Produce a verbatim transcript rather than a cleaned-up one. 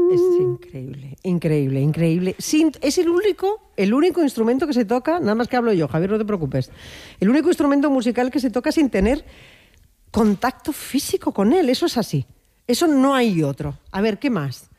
Es increíble, increíble, increíble. Sin, es el único, el único instrumento que se toca, nada más que hablo yo, Javier, no te preocupes. El único instrumento musical que se toca sin tener contacto físico con él. Eso es así. Eso no hay otro. A ver, ¿qué más?